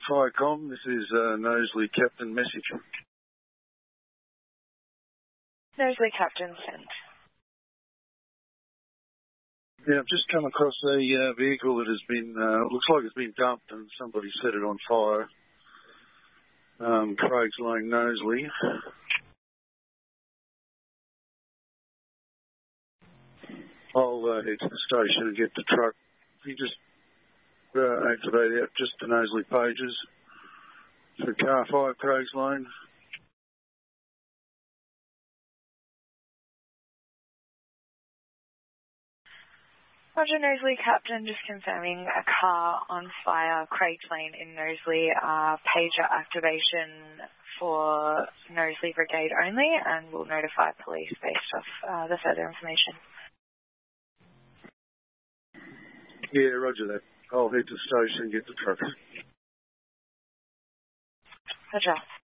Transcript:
Firecom, this is Knowsley Captain message. Knowsley Captain sent. Yeah, I've just come across a vehicle that has been, looks like it's been dumped and somebody set it on fire. Craig's Lane, Knowsley. I'll head to the station and get the truck. You just activate out just the Knowsley pages for car 5, Craig's Lane. Roger, Knowsley Captain, just confirming a car on fire, Craig's Lane in Knowsley, pager activation for Knowsley Brigade only, and we'll notify police based off the further information. Yeah, roger that. I'll head to the station and get the truck. Roger.